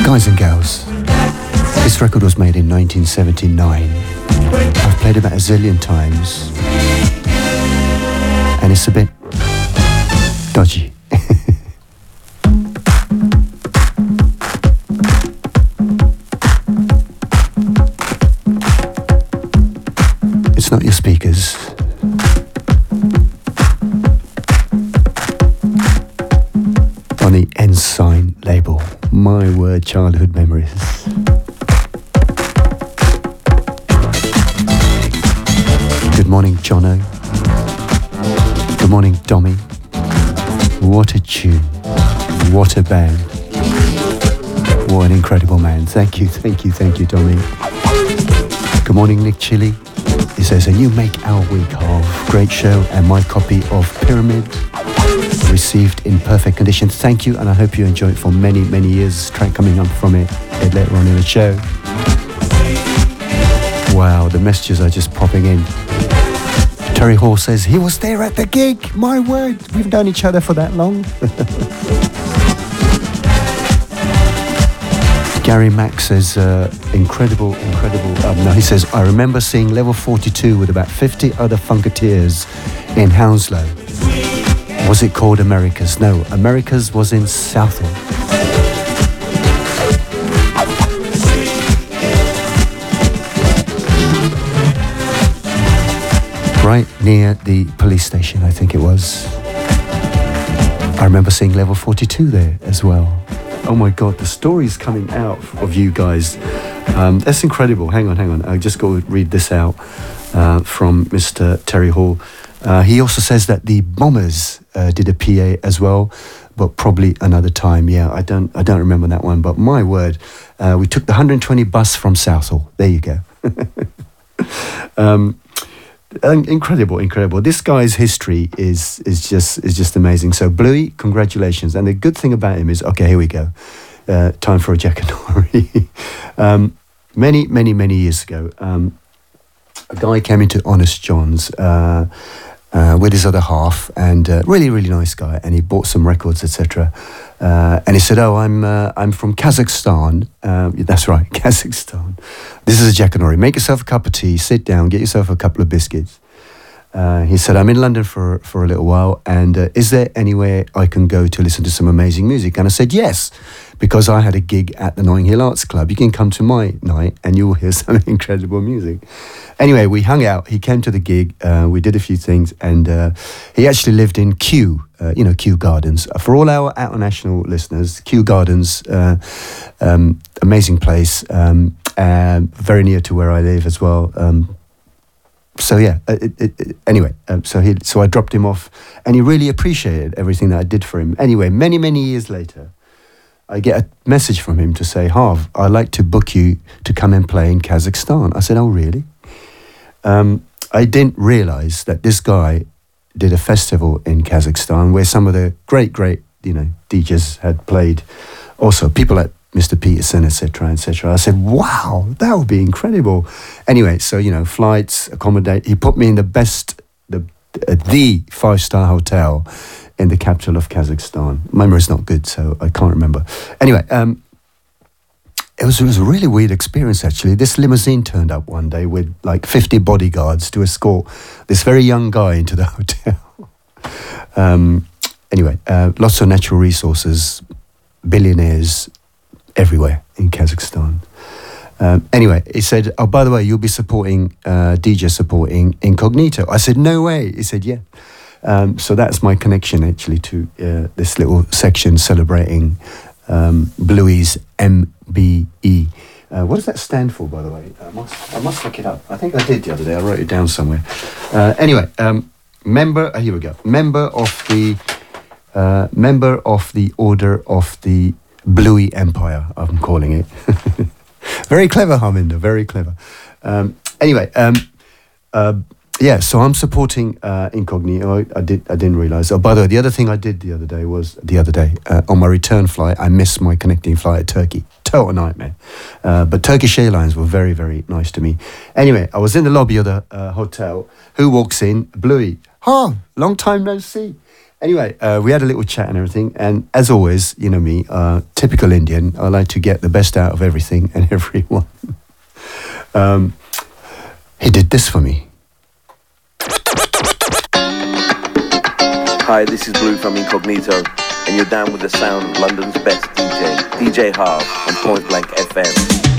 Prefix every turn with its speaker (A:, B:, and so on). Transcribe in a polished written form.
A: Guys and girls, this record was made in 1979. I've played it about a zillion times, and it's a bit dodgy. It's not your speakers. On the Ensign label. My word, childhood memories. Good morning, Jono. Good morning, Dommy. What a tune. What a band. What an incredible man. Thank you, Dommy. Good morning, Nick Chili. He says, and you make our week of great show, and my copy of Pyramid received in perfect condition. Thank you, and I hope you enjoy it for many, many years. Track coming up from it later on in the show. Wow, the messages are just popping in. Terry Hall says, he was there at the gig. My word, we've known each other for that long. Gary Mack says, incredible. No, he says, I remember seeing Level 42 with about 50 other Funketeers in Hounslow. Was it called Americas? No, Americas was in Southall. Right near the police station, I think it was. I remember seeing Level 42 there as well. Oh my God, the stories coming out of you guys. That's incredible. Hang on. I'll just go read this out from Mr. Terry Hall. He also says that the Bombers did a PA as well, but probably another time. Yeah, I don't remember that one, but my word, we took the 120 bus from Southall. There you go. Incredible. This guy's history is just amazing. So Bluey, congratulations. And the good thing about him is, okay, here we go. Time for a Jackanory. Many years ago, a guy came into Honest John's with his other half, and really nice guy, and he bought some records, etc. And he said, I'm from Kazakhstan. That's right, Kazakhstan. This is a Jackanory. Make yourself a cup of tea, sit down, get yourself a couple of biscuits. He said, I'm in London for a little while, and is there anywhere I can go to listen to some amazing music? And I said, yes, because I had a gig at the Notting Hill Arts Club. You can come to my night and you'll hear some incredible music. Anyway, we hung out. He came to the gig. We did a few things, and he actually lived in Kew, Kew Gardens. For all our international listeners, Kew Gardens, amazing place, very near to where I live as well. So yeah, so I dropped him off, and he really appreciated everything that I did for him. Anyway, many years later, I get a message from him to say, Harv, I'd like to book you to come and play in Kazakhstan. I said, oh, really? I didn't realize that this guy did a festival in Kazakhstan where some of the great, DJs had played. Also, people like Mr. Peterson, etc. I said, wow, that would be incredible. Anyway, so, flights, accommodate. He put me in the 5-star hotel in the capital of Kazakhstan. My memory's not good, so I can't remember. Anyway, it was a really weird experience, actually. This limousine turned up one day with like 50 bodyguards to escort this very young guy into the hotel. Anyway, lots of natural resources, billionaires everywhere in Kazakhstan. Anyway, he said, oh, by the way, you'll be supporting, DJ supporting Incognito. I said, no way. He said, yeah. So that's my connection, actually, to this little section celebrating Bluey's MBE. What does that stand for, by the way? I must look it up. I think I did the other day. I wrote it down somewhere. Anyway, here we go. Member of the Order of the Bluey Empire, I'm calling it. Very clever, Harminder, very clever. Yeah, so I'm supporting Incognito. I didn't realise. Oh, by the way, the other thing I did the other day on my return flight, I missed my connecting flight at Turkey. Total nightmare. But Turkish Airlines were very, very nice to me. Anyway, I was in the lobby of the hotel. Who walks in? Bluey. Long time no see. Anyway, we had a little chat and everything. And as always, you know me, typical Indian, I like to get the best out of everything and everyone. He did this for me.
B: Hi, this is Blue from Incognito, and you're down with the sound of London's best DJ, DJ Harv on Point Blank FM.